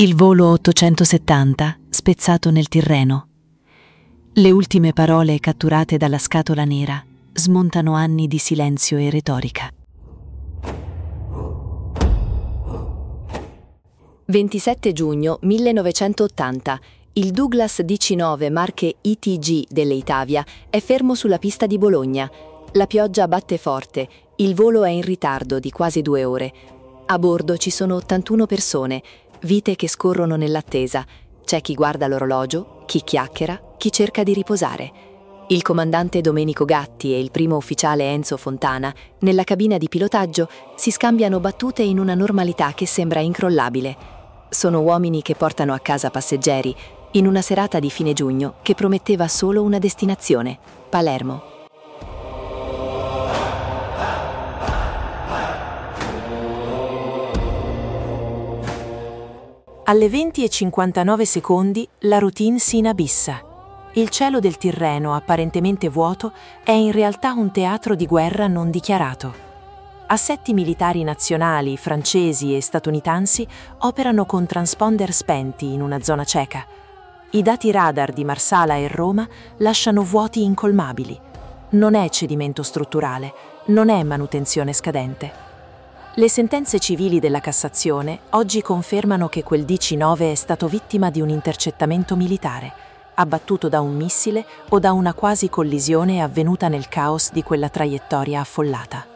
Il volo 870 spezzato nel Tirreno. Le ultime parole catturate dalla scatola nera smontano anni di silenzio e retorica. 27 giugno 1980. Il Douglas DC-9 marche ITG delle Itavia è fermo sulla pista di Bologna. La pioggia batte forte, il volo è in ritardo di quasi 2 ore. A bordo ci sono 81 persone, vite che scorrono nell'attesa. C'è chi guarda l'orologio, chi chiacchiera, chi cerca di riposare. Il comandante Domenico Gatti e il primo ufficiale Enzo Fontana, nella cabina di pilotaggio, si scambiano battute in una normalità che sembra incrollabile. Sono uomini che portano a casa passeggeri, in una serata di fine giugno che prometteva solo una destinazione: Palermo. Alle 20:59 la routine si inabissa. Il cielo del Tirreno, apparentemente vuoto, è in realtà un teatro di guerra non dichiarato. Assetti militari nazionali, francesi e statunitensi operano con transponder spenti in una zona cieca. I dati radar di Marsala e Roma lasciano vuoti incolmabili. Non è cedimento strutturale, non è manutenzione scadente. Le sentenze civili della Cassazione oggi confermano che quel DC-9 è stato vittima di un intercettamento militare, abbattuto da un missile o da una quasi collisione avvenuta nel caos di quella traiettoria affollata.